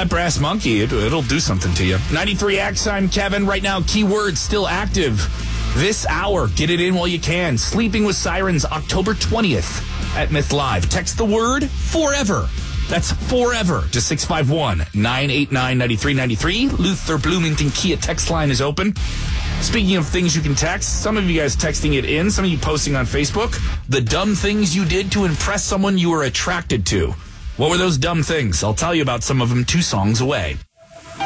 that brass monkey, it'll do something to you. 93X, I'm Kevin. Right now, keyword still active. This hour, get it in while you can. Sleeping with Sirens, October 20th at Myth Live. Text the word forever. That's forever to 651-989-9393. Luther Bloomington Kia text line is open. Speaking of things you can text, some of you guys texting it in, some of you posting on Facebook, the dumb things you did to impress someone you were attracted to. What were those dumb things? I'll tell you about some of them 2 songs away.